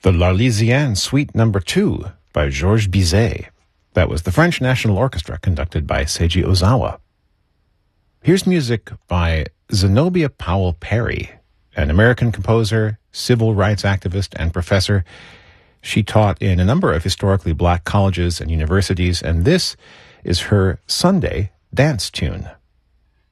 The L'Arlésienne Suite No. 2 by Georges Bizet. That was the French National Orchestra conducted by Seiji Ozawa. Here's music by Zenobia Powell Perry, an American composer, civil rights activist, and professor. She taught in a number of historically black colleges and universities, and this is her Sunday dance tune.